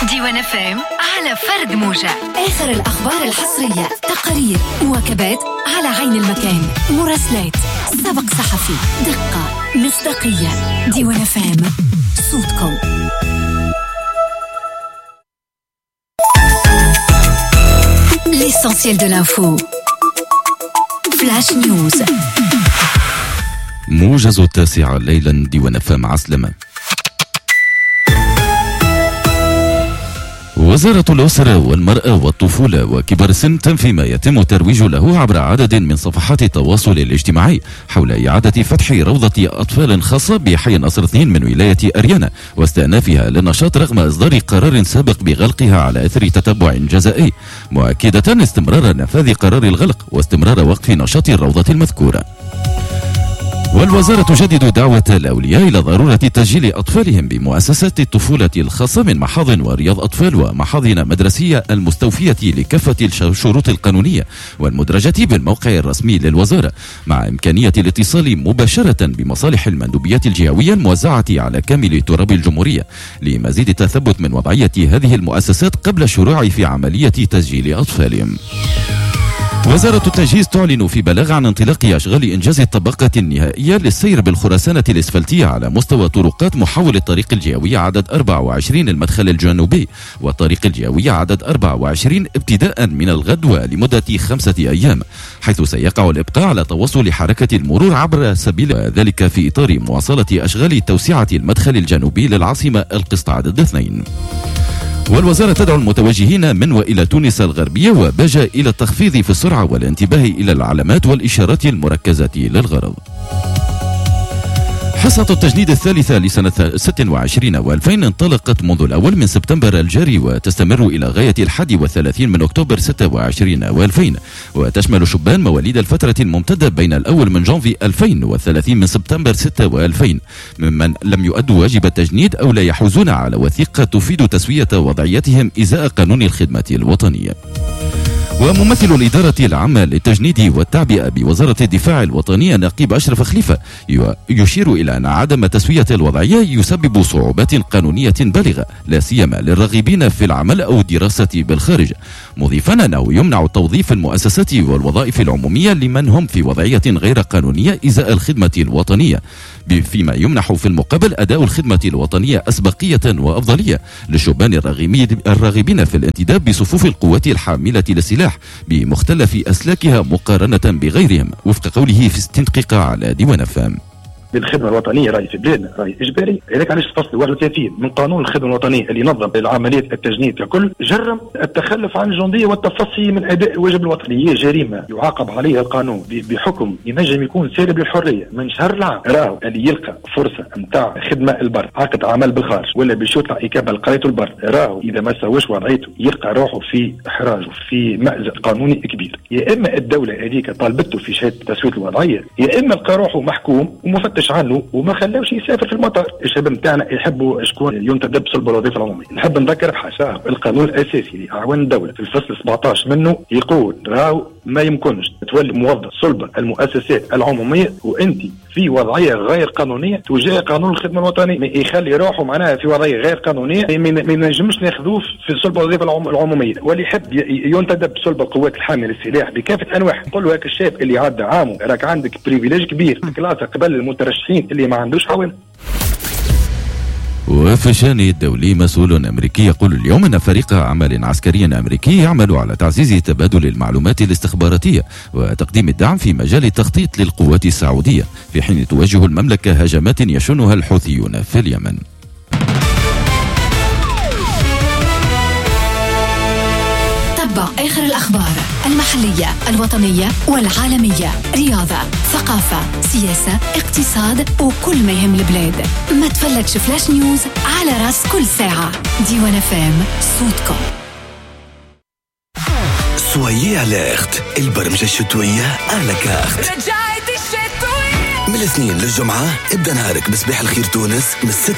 ديوان FM على فرد موجة. آخر الأخبار الحصرية، تقارير، مواكبات على عين المكان، مراسلات، سبق صحفي، دقة، مصداقية. ديوان FM، صوتكم. L'essentiel de l'info. Flash News. موجز 9 ليلا. ديوان FM عسلمة. وزارة الأسرة والمرأة والطفولة وكبار السن تنفي ما يتم الترويج له عبر عدد من صفحات التواصل الاجتماعي حول إعادة فتح روضة أطفال خاصة بحي نصر 2 من ولاية أريانا واستئنافها للنشاط رغم إصدار قرار سابق بغلقها على أثر تتبع جزائي، مؤكدة استمرار نفاذ قرار الغلق واستمرار وقف نشاط الروضة المذكورة. والوزارة تجدد دعوة الأولياء إلى ضرورة تسجيل أطفالهم بمؤسسات الطفولة الخاصة من محاضن ورياض أطفال ومحاضن مدرسية المستوفية لكافة الشروط القانونية والمدرجة بالموقع الرسمي للوزارة، مع إمكانية الاتصال مباشرة بمصالح المندوبيات الجهوية الموزعة على كامل تراب الجمهورية لمزيد التثبت من وضعية هذه المؤسسات قبل الشروع في عملية تسجيل أطفالهم. وزارة التجهيز تعلن في بلاغ عن انطلاق أشغال إنجاز الطبقة النهائية للسير بالخرسانة الإسفلتية على مستوى طرقات محول الطريق الجهوي عدد 24 المدخل الجنوبي والطريق الجهوي عدد 24 ابتداء من الغد ولمدة 5 أيام، حيث سيقع الإبقاء على تواصل حركة المرور عبر سبيل ذلك في إطار مواصلة أشغال توسعة المدخل الجنوبي للعاصمة القسط عدد 2. والوزارة تدعو المتوجهين من وإلى تونس الغربية وباجة إلى التخفيض في السرعة والانتباه إلى العلامات والإشارات المركزة للغرض. حصة التجنيد الثالثة لسنة 26 و2000 انطلقت منذ الأول من سبتمبر الجاري وتستمر إلى غاية 31 من أكتوبر 26 و2000، وتشمل شبان مواليد الفترة الممتدة بين الأول من جانفي 2000 و30 من سبتمبر 6 و2000 ممن لم يؤدوا واجب التجنيد أو لا يحوزون على وثيقة تفيد تسوية وضعيتهم إزاء قانون الخدمة الوطنية. وممثل الإدارة العامة للتجنيد والتعبئة بوزارة الدفاع الوطنية نقيب أشرف خليفة يشير إلى أن عدم تسوية الوضعية يسبب صعوبات قانونية بالغة لا سيما للراغبين في العمل أو الدراسة بالخارج، مضيفا أنه يمنع توظيف المؤسسات والوظائف العمومية لمن هم في وضعية غير قانونية إزاء الخدمة الوطنية، فيما يمنح في المقابل أداء الخدمة الوطنية أسبقية وأفضلية للشبان الراغبين في الانتداب بصفوف القوات الحاملة للسلاح بمختلف أسلاكها مقارنة بغيرهم، وفق قوله في استنقاق على ديوان FM. الخدمة الوطنية راهي في بلادنا راهي إجباري، هذاك علاش فصل 31 من قانون الخدمة الوطنية اللي ينظم العمليات التجنيد ككل جرم التخلف عن الجندية والتفصي من أداء الواجب الوطني، هي جريمة يعاقب عليها القانون بحكم ينجم يكون سالب للحرية من شهر العام. راهو اللي يلقى فرصة نتاع خدمة البر عقد عمل بالخارج ولا باش يطلع إكابة لقريته البر، راهو إذا ما سواش وضعيته يلقى روحه في إحراج وفي مأزق قانوني كبير، يا إما الدولة هذيك طالبته في شهادة تسوية الوضعية يا إما لقى روحه محكوم ومفتش عنه وما خلاوش يسافر في المطار. الشباب نتاعنا يحبوا شكون ينتدب صلب الوظيفه العموميه. نحب نذكر بحاجه، القانون الاساسي لاعوان الدوله في الفصل 17 منه يقول راهو ما يمكنش تولي موظف صلب المؤسسات العموميه وانت في وضعيه غير قانونيه تجاه قانون الخدمه الوطنيه، يخلي روحه معناها في وضعيه غير قانونيه ما ينجمش ناخذوه في صلب الوظيفه العموميه، واللي يحب ينتدب صلب القوات الحامله للسلاح بكافه انواعها. نقول له هاك الشاب اللي عدى عامه راك عندك بريفيليج كبير كلاسه قبل المترشحين اللي ما عندوش عوام. وفي الشان الدولي، مسؤول أمريكي يقول اليوم أن فريق عمل عسكري أمريكي يعمل على تعزيز تبادل المعلومات الاستخباراتية وتقديم الدعم في مجال التخطيط للقوات السعودية، في حين توجه المملكة هجمات يشنها الحوثيون في اليمن. تابع آخر الأخبار المحلية الوطنية والعالمية، رياضة، ثقافة، سياسة، اقتصاد وكل ما يهم البلاد. ما تفلتش فلاش نيوز على راس كل ساعة. ديوان FM، صوتكم. سويي أليرت، البرمجة الشتوية على كارت. رجعت الشتوية من الاثنين للجمعة ابدأ نهارك بصباح الخير تونس من